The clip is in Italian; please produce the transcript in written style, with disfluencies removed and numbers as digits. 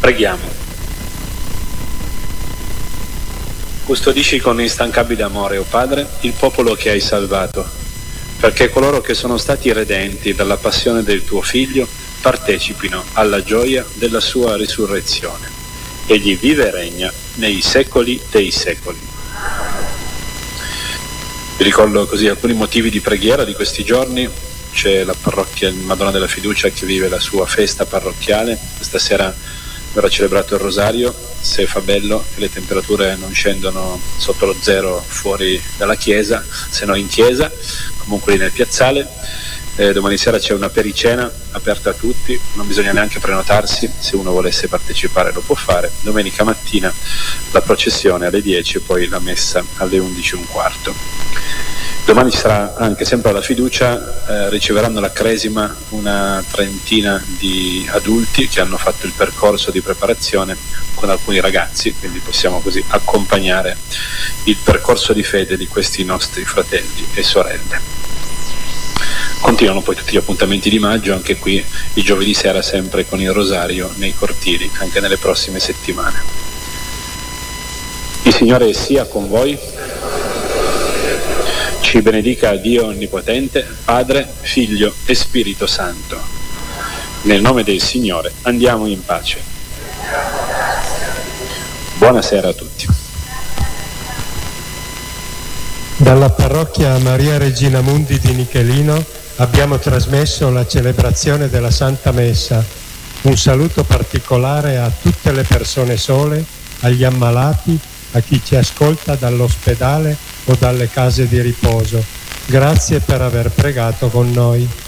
Preghiamo. Custodisci con instancabile amore, o Padre, il popolo che hai salvato, perché coloro che sono stati redenti dalla passione del tuo Figlio partecipino alla gioia della sua risurrezione. Egli vive e regna nei secoli dei secoli. Vi ricordo così alcuni motivi di preghiera di questi giorni. C'è la parrocchia Madonna della Fiducia che vive la sua festa parrocchiale. Questa sera verrà celebrato il rosario, se fa bello e le temperature non scendono sotto lo zero fuori dalla chiesa, se no in chiesa, comunque lì nel piazzale. Domani sera c'è una pericena aperta a tutti, non bisogna neanche prenotarsi, se uno volesse partecipare lo può fare. Domenica mattina la processione alle 10 e poi la messa alle 11:15. Domani ci sarà anche sempre alla Fiducia, riceveranno la cresima una trentina di adulti che hanno fatto il percorso di preparazione con alcuni ragazzi, quindi possiamo così accompagnare il percorso di fede di questi nostri fratelli e sorelle. Continuano poi tutti gli appuntamenti di maggio, anche qui il giovedì sera sempre con il rosario nei cortili, anche nelle prossime settimane. Il Signore sia con voi. Ci benedica Dio Onnipotente, Padre, Figlio e Spirito Santo. Nel nome del Signore andiamo in pace. Buonasera a tutti. Dalla parrocchia Maria Regina Mundi di Nichelino abbiamo trasmesso la celebrazione della Santa Messa. Un saluto particolare a tutte le persone sole, agli ammalati, a chi ci ascolta dall'ospedale o dalle case di riposo. Grazie per aver pregato con noi.